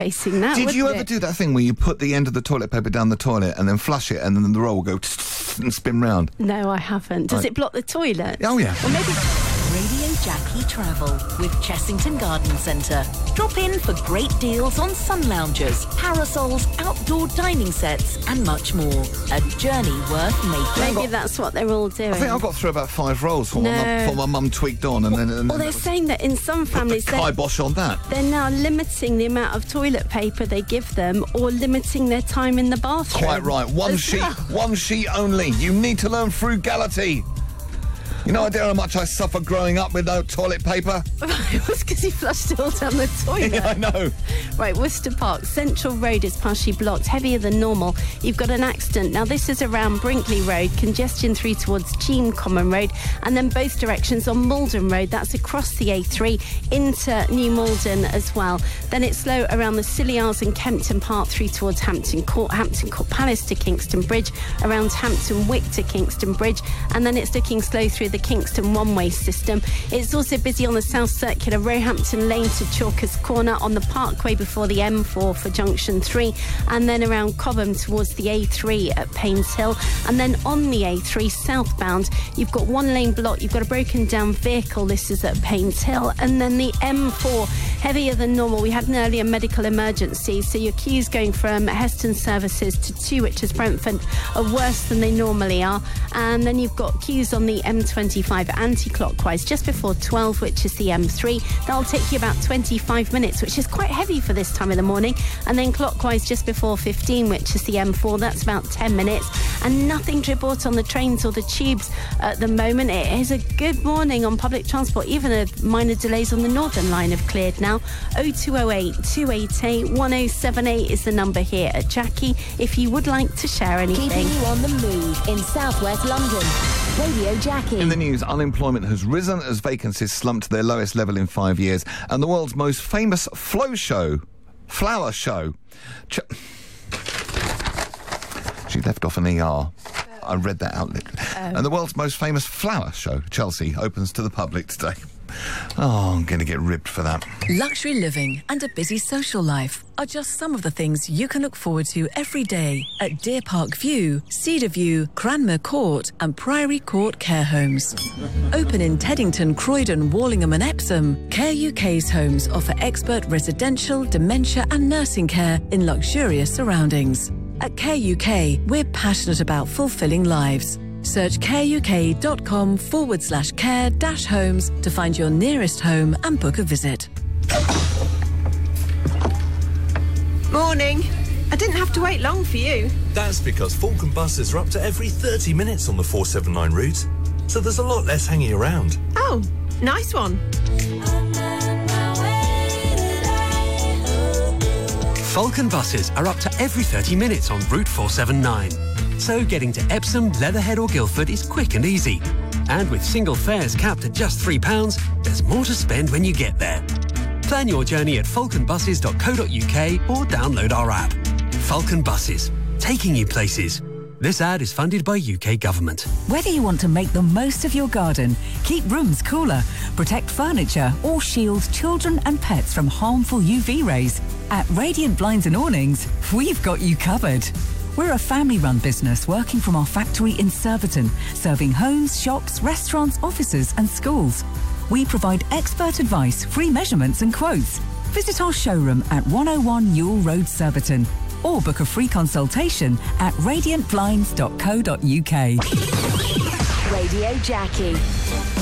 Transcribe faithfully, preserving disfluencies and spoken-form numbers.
facing that. Did you ever it? do that thing where you put the end of the toilet paper down the toilet and then flush it and then the roll will go and spin round? No, I haven't. Does Right. it block the toilet? Oh, yeah. Or maybe... Radio Jackie Travel with Chessington Garden Centre. Drop in for great deals on sun loungers, parasols, outdoor dining sets and much more. A journey worth making. Maybe that's what they're all doing. I think I got through about five rolls for No. my mum, for my mum tweaked on and then... And Well, then they're saying that in some families... the they're- kibosh on that. They're now limiting the amount of toilet paper they give them or limiting their time in the bathroom. Quite right. One As sheet, well. one sheet only. You need to learn frugality. You know idea how much I suffer growing up with no toilet paper? It was because he flushed it all down the toilet. Yeah, I know. Right, Worcester Park, Central Road is partially blocked, heavier than normal. You've got an accident. Now, this is around Brinkley Road, congestion through towards Cheam Common Road, and then both directions on Malden Road. That's across the A three into New Malden as well. Then it's slow around the Scilly Isles and Kempton Park through towards Hampton Court, Hampton Court Palace to Kingston Bridge, around Hampton Wick to Kingston Bridge, and then it's looking slow through the Kingston one-way system. It's also busy on the South Circular, Roehampton Lane to Chalkers Corner, on the Parkway before the M four for Junction three, and then around Cobham towards the A three at Paynes Hill. And then on the A three southbound, you've got one lane block, you've got a broken down vehicle, this is at Paynes Hill, and then the M four, heavier than normal. We had an earlier medical emergency, so your queues going from Heston Services to two, which is Brentford, are worse than they normally are. And then you've got queues on the M twenty-five anti-clockwise just before twelve, which is the M three. That'll take you about twenty-five minutes, which is quite heavy for this time of the morning. And then clockwise just before fifteen, which is the M four. That's about ten minutes. And nothing to report on the trains or the tubes at the moment. It is a good morning on public transport. Even a minor delays on the Northern Line have cleared now. oh two oh eight, two eight eight, one oh seven eight is the number here at Jackie if you would like to share anything. Keeping you on the move in southwest London. Radio Jackie. In the news, unemployment has risen as vacancies slumped to their lowest level in five years. And the world's most famous flow show, flower show... Ch- she left off an E R. I read that out literally. Oh. And the world's most famous flower show, Chelsea, opens to the public today. Oh, I'm going to get ripped for that. Luxury living and a busy social life are just some of the things you can look forward to every day at Deer Park View, Cedar View, Cranmer Court and Priory Court Care Homes. Open in Teddington, Croydon, Wallingham and Epsom, Care U K's homes offer expert residential, dementia and nursing care in luxurious surroundings. At Care U K, we're passionate about fulfilling lives. Search careuk.com forward slash care dash homes to find your nearest home and book a visit. Morning. I didn't have to wait long for you. That's because Falcon buses are up to every thirty minutes on the four seven nine route, so there's a lot less hanging around. Oh, nice one. Falcon buses are up to every thirty minutes on Route four seven nine. So getting to Epsom, Leatherhead or Guildford is quick and easy. And with single fares capped at just three pounds, there's more to spend when you get there. Plan your journey at falcon buses dot co dot uk or download our app. Falcon Buses, taking you places. This ad is funded by U K Government. Whether you want to make the most of your garden, keep rooms cooler, protect furniture or shield children and pets from harmful U V rays, at Radiant Blinds and Awnings, we've got you covered. We're a family-run business working from our factory in Surbiton, serving homes, shops, restaurants, offices and schools. We provide expert advice, free measurements and quotes. Visit our showroom at one oh one Newell Road, Surbiton, or book a free consultation at radiant blinds dot co dot uk. Radio Jackie.